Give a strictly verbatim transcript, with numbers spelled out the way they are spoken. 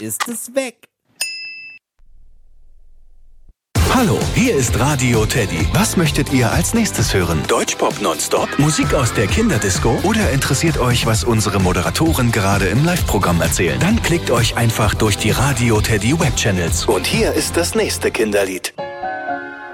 ist es weg. Hallo, hier ist Radio Teddy. Was möchtet ihr als nächstes hören? Deutschpop nonstop? Musik aus der Kinderdisco? Oder interessiert euch, was unsere Moderatoren gerade im Live-Programm erzählen? Dann klickt euch einfach durch die Radio Teddy Webchannels. Und hier ist das nächste Kinderlied.